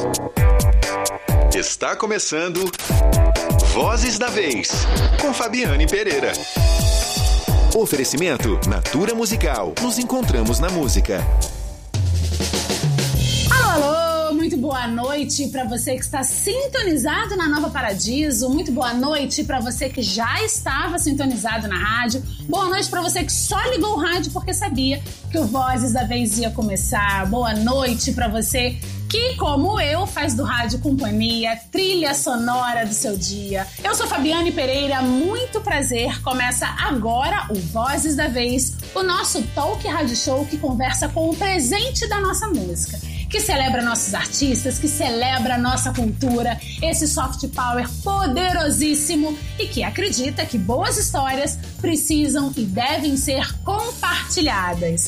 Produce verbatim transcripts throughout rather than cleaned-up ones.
Está começando Vozes da Vez, com Fabiane Pereira. Oferecimento Natura Musical. Nos encontramos na música. Alô, alô, muito boa noite para você que está sintonizado na Nova Paradiso. Muito boa noite para você que já estava sintonizado na rádio. Boa noite para você que só ligou o rádio porque sabia que o Vozes da Vez ia começar. Boa noite para você que, como eu, faz do rádio companhia, trilha sonora do seu dia. Eu sou Fabiane Pereira, muito prazer. Começa agora o Vozes da Vez, o nosso talk rádio show que conversa com o presente da nossa música, que celebra nossos artistas, que celebra nossa cultura, esse soft power poderosíssimo e que acredita que boas histórias precisam e devem ser compartilhadas.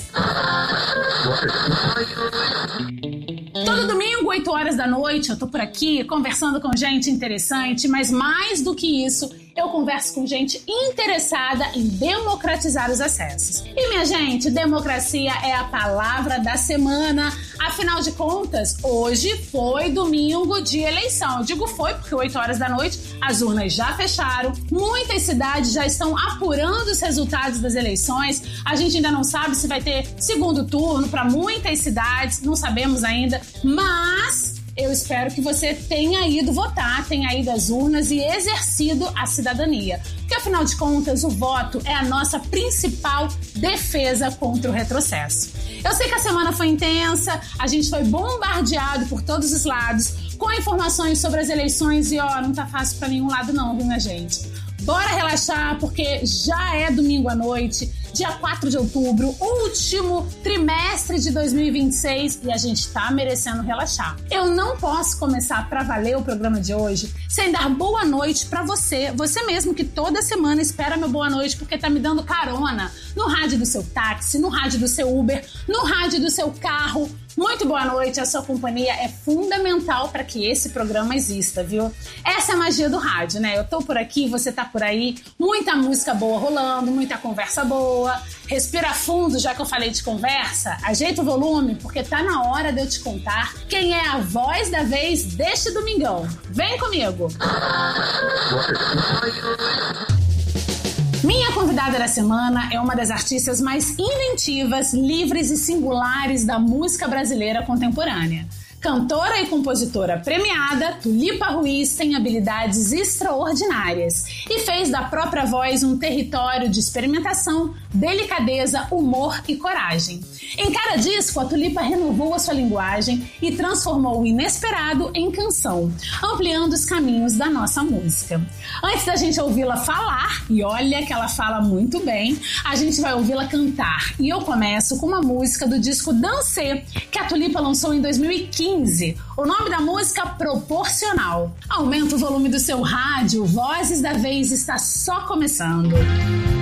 Todo domingo, oito horas da noite, eu tô por aqui conversando com gente interessante, mas mais do que isso, eu converso com gente interessada em democratizar os acessos. E, minha gente, democracia é a palavra da semana. Afinal de contas, hoje foi domingo de eleição. Eu digo foi porque oito horas da noite as urnas já fecharam, muitas cidades já estão apurando os resultados das eleições. A gente ainda não sabe se vai ter segundo turno para muitas cidades, não sabemos ainda, mas eu espero que você tenha ido votar, tenha ido às urnas e exercido a cidadania. Porque, afinal de contas, o voto é a nossa principal defesa contra o retrocesso. Eu sei que a semana foi intensa, a gente foi bombardeado por todos os lados com informações sobre as eleições e, ó, não tá fácil pra nenhum lado não, viu, minha gente? Bora relaxar, porque já é domingo à noite, dia quatro de outubro, último trimestre de dois mil e vinte e seis, e a gente tá merecendo relaxar. Eu não posso começar pra valer o programa de hoje sem dar boa noite pra você, você mesmo que toda semana espera meu boa noite porque tá me dando carona no rádio do seu táxi, no rádio do seu Uber, no rádio do seu carro. Muito boa noite, a sua companhia é fundamental para que esse programa exista, viu? Essa é a magia do rádio, né? Eu tô por aqui, você tá por aí, muita música boa rolando, muita conversa boa. Respira fundo, já que eu falei de conversa, ajeita o volume, porque tá na hora de eu te contar quem é a voz da vez deste domingão. Vem comigo! Minha convidada da semana é uma das artistas mais inventivas, livres e singulares da música brasileira contemporânea. Cantora e compositora premiada, Tulipa Ruiz tem habilidades extraordinárias e fez da própria voz um território de experimentação, delicadeza, humor e coragem. Em cada disco, a Tulipa renovou a sua linguagem e transformou o inesperado em canção, ampliando os caminhos da nossa música. Antes da gente ouvi-la falar, e olha que ela fala muito bem, a gente vai ouvi-la cantar. E eu começo com uma música do disco Dancê, que a Tulipa lançou em dois mil e quinze. O nome da música, Proporcional. Aumenta o volume do seu rádio, Vozes da Vez está só começando.